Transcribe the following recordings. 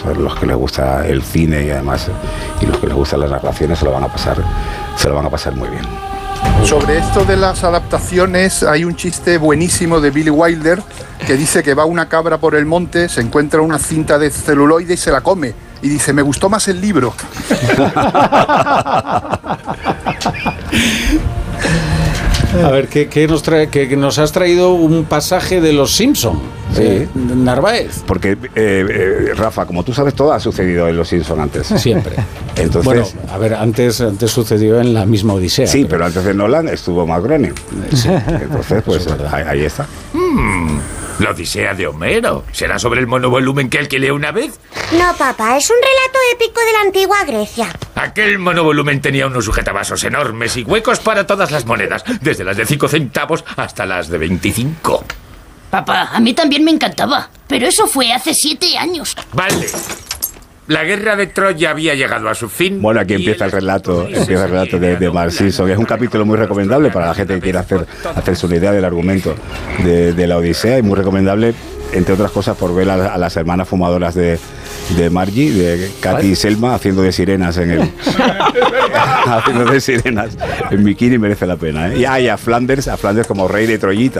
los que les gusta el cine y además y los que les gustan las narraciones se lo van a pasar muy bien. Sobre esto de las adaptaciones hay un chiste buenísimo de Billy Wilder que dice que va una cabra por el monte, se encuentra una cinta de celuloide y se la come. Y dice, me gustó más el libro. A ver, ¿qué nos trae? Que nos has traído un pasaje de Los Simpson, sí. Narváez. Porque, Rafa, como tú sabes, todo ha sucedido en Los Simpson antes. Siempre. Entonces, bueno, a ver, antes sucedió en la misma Odisea. Sí, pero antes de Nolan estuvo Matt Groening. Sí. Entonces, pues ahí está. La Odisea de Homero. ¿Será sobre el monovolumen que alquilé una vez? No, papá, es un relato épico de la antigua Grecia. Aquel monovolumen tenía unos sujetavasos enormes y huecos para todas las monedas, desde las de 5 centavos hasta las de 25. Papá, a mí también me encantaba, pero eso fue hace 7 años. Vale. La guerra de Troya había llegado a su fin. Bueno, aquí empieza el relato de Mark Simpson. Es un capítulo muy recomendable para la gente que quiera hacerse una idea del argumento de la Odisea y muy recomendable, entre otras cosas, por ver a las hermanas fumadoras de Margie, de Katy y Selma, haciendo de sirenas haciendo de sirenas en bikini. Merece la pena, ¿eh? Y a Flanders como rey de Troyita.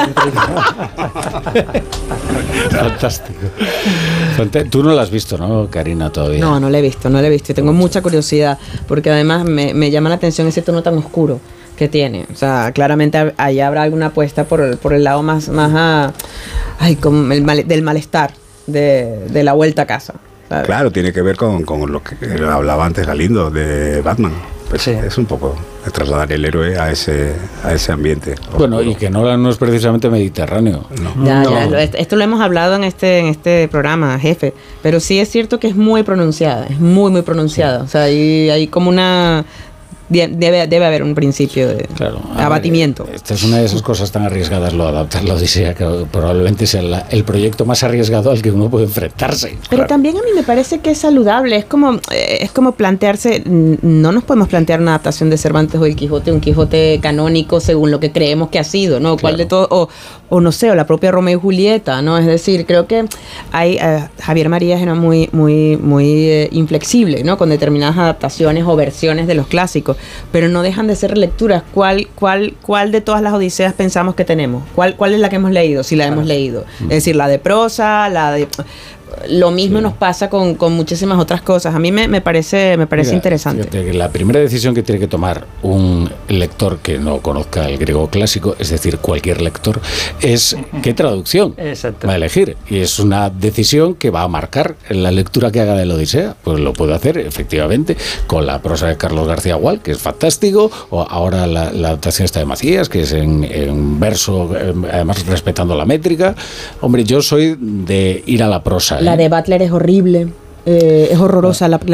Fantástico. Tú no la has visto, ¿no, Karina, todavía? No la he visto. Y tengo mucha curiosidad, porque además me llama la atención ese tono tan oscuro que tiene. O sea, claramente ahí habrá alguna apuesta por el lado más como del malestar de la vuelta a casa, ¿sabes? Claro, tiene que ver con lo que hablaba antes Galindo de Batman. Pues sí. Es un poco trasladar el héroe a ese ambiente. Bueno, y que no es precisamente mediterráneo. No. Esto lo hemos hablado en este programa, jefe. Pero sí es cierto que es muy pronunciada, es muy, muy pronunciada. Sí. O sea, hay como una... Debe haber un principio de abatimiento. Esta es una de esas cosas tan arriesgadas, lo de adaptar la Odisea, que probablemente sea el proyecto más arriesgado al que uno puede enfrentarse. Pero también a mí me parece que es saludable. Es como plantearse, no nos podemos plantear una adaptación de Cervantes o El Quijote, un Quijote canónico según lo que creemos que ha sido, ¿no? ¿Cuál de todo? O no sé, o la propia Romeo y Julieta, ¿no? Es decir, creo que Javier Marías era muy, muy, muy inflexible, ¿no? Con determinadas adaptaciones o versiones de los clásicos, pero no dejan de ser relecturas. ¿Cuál de todas las Odiseas pensamos que tenemos? ¿Cuál es la que hemos leído? Si la hemos leído. Es decir, la de prosa, la de... Lo mismo nos pasa con muchísimas otras cosas. A mí me parece interesante. Fíjate que la primera decisión que tiene que tomar un lector que no conozca el griego clásico, es decir, cualquier lector, es qué traducción va a elegir. Y es una decisión que va a marcar la lectura que haga de la Odisea. Pues lo puede hacer, efectivamente, con la prosa de Carlos García Gual, que es fantástico, o ahora la adaptación esta de Macías, que es en verso, además respetando la métrica. Hombre, yo soy de ir a la prosa. La de Butler es horrible, es horrorosa. La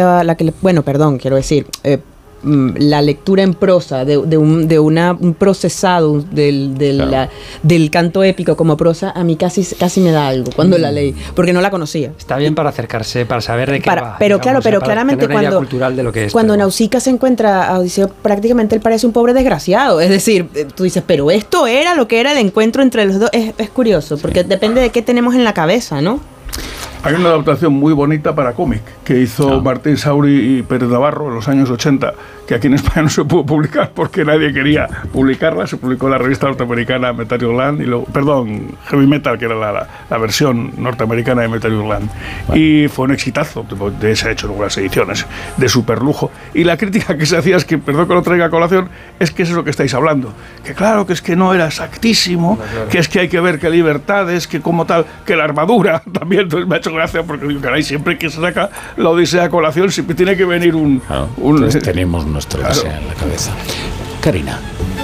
lectura en prosa de un procesado del canto épico como prosa, a mí casi me da algo cuando la leí, porque no la conocía. Está bien para acercarse, para saber de qué va. Pero digamos, claro, pero claramente cuando Nausicaa se encuentra a Odiseo, prácticamente él parece un pobre desgraciado. Es decir, tú dices, pero esto era lo que era el encuentro entre los dos. Es curioso, porque depende de qué tenemos en la cabeza, ¿no? Hay una adaptación muy bonita para cómic que hizo Martín Sauri y Pérez Navarro en los años 80, que aquí en España no se pudo publicar porque nadie quería publicarla. Se publicó en la revista norteamericana Metal Land, Heavy Metal, que era la versión norteamericana de Metal Land. Vale. Y fue un exitazo. Se ha hecho luego las ediciones de superlujo. Y la crítica que se hacía es que, perdón que lo traiga a colación, es que eso es lo que estáis hablando. Que claro, que es que no era exactísimo, que es que hay que ver qué libertades, que como tal, que la armadura también. Entonces me ha hecho gracia porque digo, caray, siempre que se saca la Odisea a colación siempre tiene que venir entonces tenemos nuestra Odisea en la cabeza. Karina.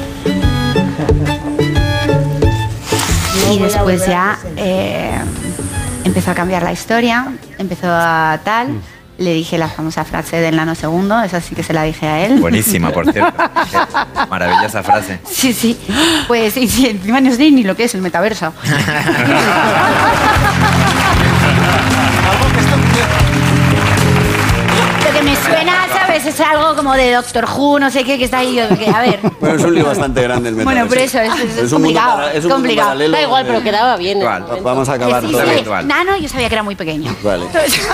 Y después ya empezó a cambiar la historia, empezó a tal. Le dije la famosa frase del nanosegundo, esa sí que se la dije a él. Buenísima, por cierto. Maravillosa frase. Sí. Pues sí, encima no sé ni lo que es el metaverso. Lo que me suena, ¿sabes? Es algo como de Doctor Who, no sé qué, que está ahí. A ver. Bueno, es un lío bastante grande el metaverso. Bueno, por eso es complicado. Es complicado. Da igual, pero quedaba bien. Vamos a acabar todo. Nano, yo sabía que era muy pequeño. Vale.